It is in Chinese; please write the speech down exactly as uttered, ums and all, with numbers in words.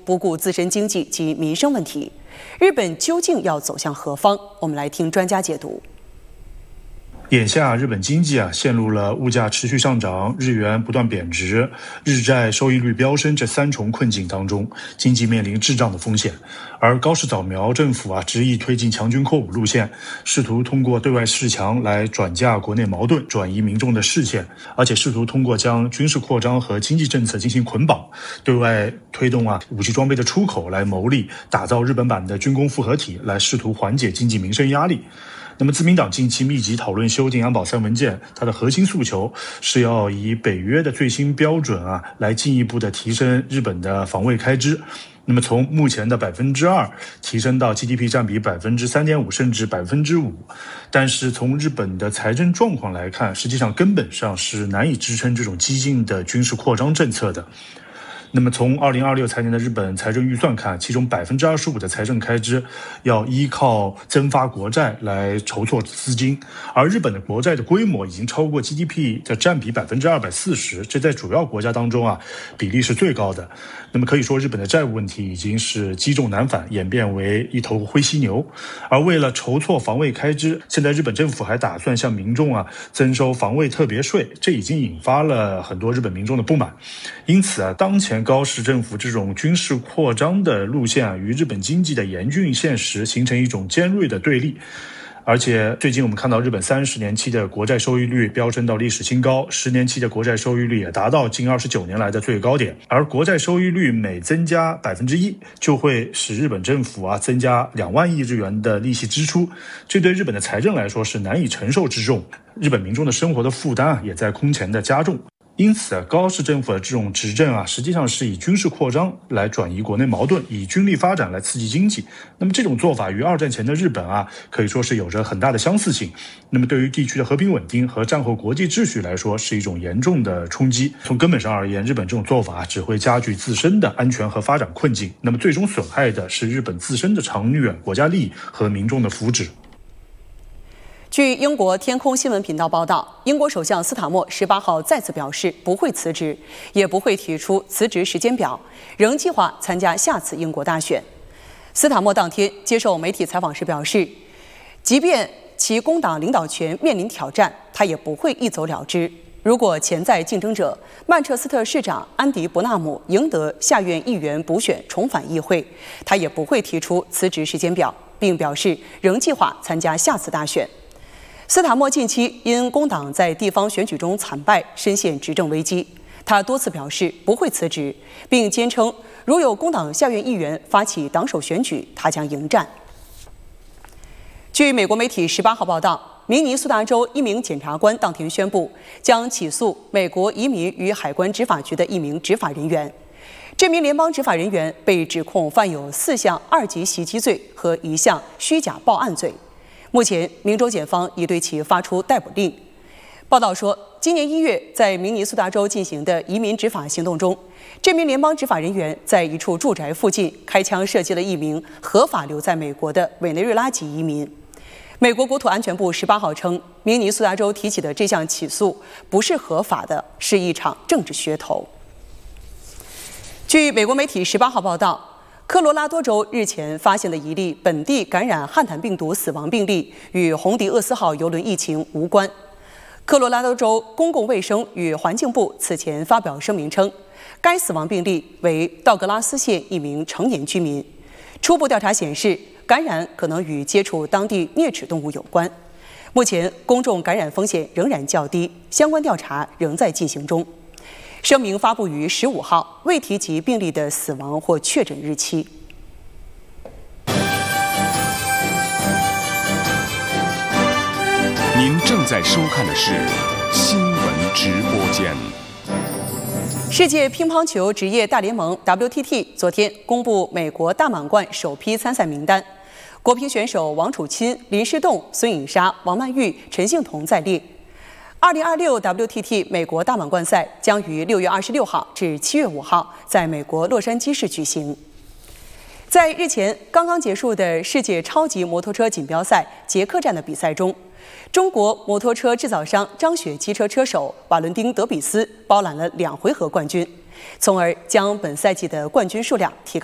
不顾自身经济及民生问题。日本究竟要走向何方？我们来听专家解读。 眼下，日本经济啊陷入了物价持续上涨、日元不断贬值、日债收益率飙升这三重困境当中，经济面临滞胀的风险。而高市早苗政府啊执意推进强军扩武路线，试图通过对外示强来转嫁国内矛盾，转移民众的视线，而且试图通过将军事扩张和经济政策进行捆绑，对外推动啊武器装备的出口来谋利，打造日本版的军工复合体，来试图缓解经济民生压力。那么自民党近期密集讨论修订安保三文件，它的核心诉求是要以北约的最新标准啊，来进一步的提升日本的防卫开支。那么从目前的百分之二提升到 G D P 占比百分之三点五，甚至百分之五。但是从日本的财政状况来看，实际上根本上是难以支撑这种激进的军事扩张政策的。那么从二零二六财年的日本财政预算看，其中百分之二十五的财政开支要依靠增发国债来筹措资金，而日本的国债的规模已经超过 G D P 的占比百分之二百四十，这在主要国家当中啊比例是最高的。那么可以说，日本的债务问题已经是积重难返，演变为一头灰犀牛。而为了筹措防卫开支，现在日本政府还打算向民众啊征收防卫特别税，这已经引发了很多日本民众的不满。因此啊，当前高市政府这种军事扩张的路线啊，与日本经济的严峻现实形成一种尖锐的对立。而且最近我们看到日本三十年期的国债收益率飙升到历史新高，十年期的国债收益率也达到近二十九年来的最高点。而国债收益率每增加百分之一，就会使日本政府啊增加两万亿日元的利息支出，这对日本的财政来说是难以承受之重。日本民众的生活的负担啊也在空前的加重。因此啊，高市政府的这种执政啊，实际上是以军事扩张来转移国内矛盾，以军力发展来刺激经济。那么这种做法与二战前的日本啊，可以说是有着很大的相似性。那么对于地区的和平稳定和战后国际秩序来说，是一种严重的冲击。从根本上而言，日本这种做法只会加剧自身的安全和发展困境，那么最终损害的是日本自身的长远国家利益和民众的福祉。 据英国天空新闻频道报道，英国首相斯塔默十八号再次表示不会辞职，也不会提出辞职时间表，仍计划参加下次英国大选。斯塔默当天接受媒体采访时表示，即便其工党领导权面临挑战，他也不会一走了之。如果潜在竞争者曼彻斯特市长安迪·伯纳姆赢得下院议员补选重返议会，他也不会提出辞职时间表，并表示仍计划参加下次大选。斯塔默近期因工党在地方选举中惨败，深陷执政危机。他多次表示不会辞职，并坚称如有工党下院议员发起党首选举，他将迎战。据美国媒体十八号报道，明尼苏达州一名检察官当天宣布，将起诉美国移民与海关执法局的一名执法人员。这名联邦执法人员被指控犯有四项二级袭击罪和一项虚假报案罪。目前，明州检方已对其发出逮捕令。报道说，今年一月，在明尼苏达州进行的移民执法行动中，这名联邦执法人员在一处住宅附近开枪射击了一名合法留在美国的委内瑞拉籍移民。美国国土安全部十八号称，明尼苏达州提起的这项起诉不是合法的，是一场政治噱头。据美国媒体十八号报道，科罗拉多州日前发现的一例本地感染汉坦病毒死亡病例与红迪厄斯号邮轮疫情无关。科罗拉多州公共卫生与环境部此前发表声明称，该死亡病例为道格拉斯县一名成年居民。初步调查显示，感染可能与接触当地啮齿动物有关。目前公众感染风险仍然较低，相关调查仍在进行中。声明发布于十五号，未提及病例的死亡或确诊日期。 您正在收看的是新闻直播间。 世界乒乓球职业大联盟 W T T 昨天公布美国大满贯首批参赛名单，国乒选手王楚钦、林诗栋、孙颖莎、王曼玉、陈幸同在列。二零二六 W T T 美国大满贯赛将于六月二十六号至七月五号在美国洛杉矶市举行。在日前刚刚结束的世界超级摩托车锦标赛捷克站的比赛中，中国摩托车制造商张雪机车车手瓦伦丁·德比斯包揽了两回合冠军，从而将本赛季的冠军数量提高。